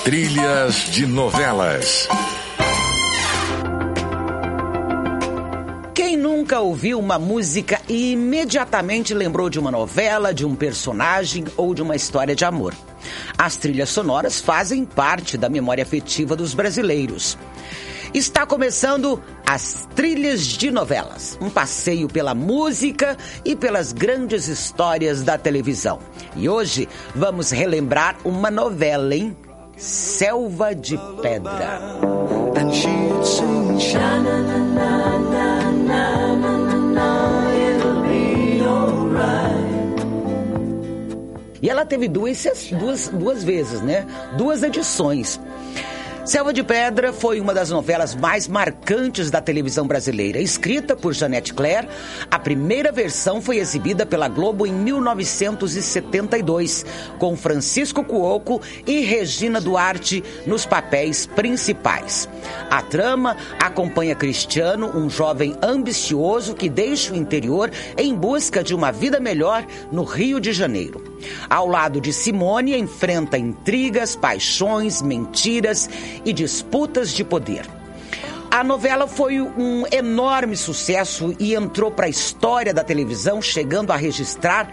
Trilhas de novelas. Quem nunca ouviu uma música e imediatamente lembrou de uma novela, de um personagem ou de uma história de amor? As trilhas sonoras fazem parte da memória afetiva dos brasileiros. Está começando as Trilhas de Novelas, um passeio pela música e pelas grandes histórias da televisão. E hoje vamos relembrar uma novela, hein? Selva de Pedra. E ela teve duas vezes, né? 2 edições. Selva de Pedra foi uma das novelas mais marcantes da televisão brasileira. Escrita por Janete Claire, a primeira versão foi exibida pela Globo em 1972, com Francisco Cuoco e Regina Duarte nos papéis principais. A trama acompanha Cristiano, um jovem ambicioso que deixa o interior em busca de uma vida melhor no Rio de Janeiro. Ao lado de Simone, enfrenta intrigas, paixões, mentiras e disputas de poder. A novela foi um enorme sucesso e entrou para a história da televisão, chegando a registrar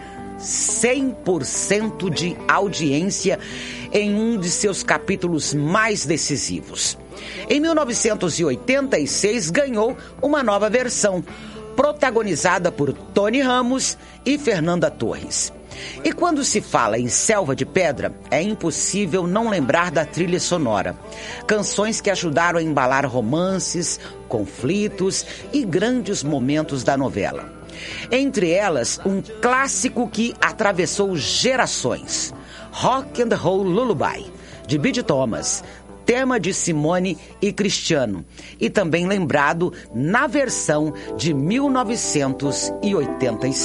100% de audiência em um de seus capítulos mais decisivos. Em 1986, ganhou uma nova versão, protagonizada por Tony Ramos e Fernanda Torres. E quando se fala em Selva de Pedra, é impossível não lembrar da trilha sonora. Canções que ajudaram a embalar romances, conflitos e grandes momentos da novela. Entre elas, um clássico que atravessou gerações, Rock and Roll Lullaby, de Bede Thomas, tema de Simone e Cristiano, e também lembrado na versão de 1986.